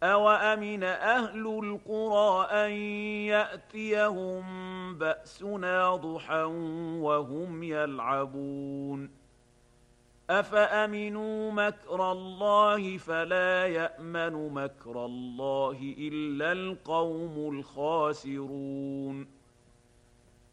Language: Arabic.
أَوَأَمِنَ أَهْلُ الْقُرَىٰ أَن يَأْتِيَهُم بَأْسُنَا ضُحًى وَهُمْ يَلْعَبُونَ أَفَأَمِنُوا مَكْرَ اللَّهِ فَلَا يَأْمَنُ مَكْرَ اللَّهِ إِلَّا الْقَوْمُ الْخَاسِرُونَ